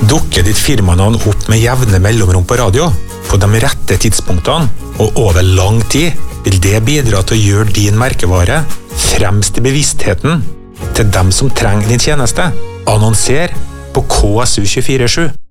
Dukker ditt firmanavn opp med jevne mellomrom på radio, på de rette tidspunktene og over lang tid, vil det bidra til å gjøre din merkevare fremst i bevisstheten til dem som trenger din tjeneste. Annonser på KSU 24/7.